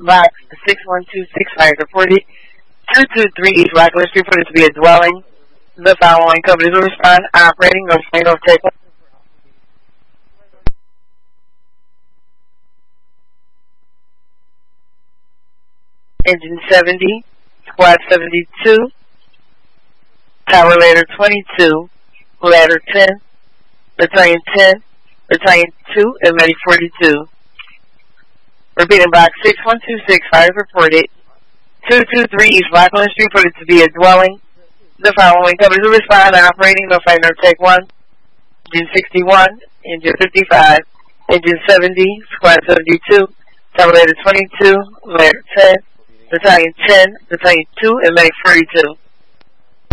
Box 61265 reported 223 East Rockland Street reported to be a dwelling. The following companies will respond: operating or plane of take. Engine 70, Squad 72, Tower Ladder 22, Ladder 10, Battalion 10, Battalion 2, and Medic 42. Repeating box 61265 reported 223 East Rockland Street reported to be a dwelling. The following companies will respond: operating no fight no take 1, Engine 61, Engine 55, Engine 70, Squad 72, Tower Ladder 22, Ladder 10, Battalion 10, Battalion 2, and Medic 42.